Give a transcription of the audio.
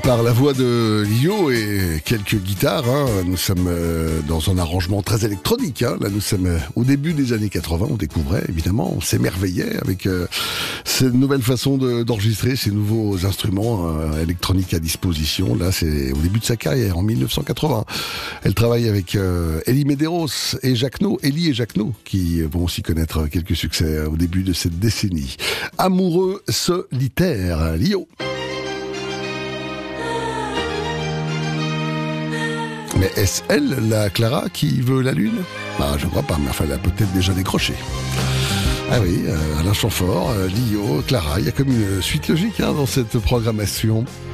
part la voix de Lio et quelques guitares, nous sommes dans un arrangement très électronique. Là, nous sommes au début des années 80. On découvrait, évidemment, on s'émerveillait avec cette nouvelle façon d'enregistrer, ces nouveaux instruments électroniques à disposition. Là, c'est au début de sa carrière, en 1980. Elle travaille avec Elie Medeiros et Jacquenot, Elie et Jacquenot, qui vont aussi connaître quelques succès au début de cette décennie. Amoureux solitaire, Lio. Mais est-ce elle, la Clara, qui veut la lune ? Je ne crois pas, mais enfin, elle a peut-être déjà décroché. Ah oui, Alain Chamfort, Lio, Clara, il y a comme une suite logique dans cette programmation.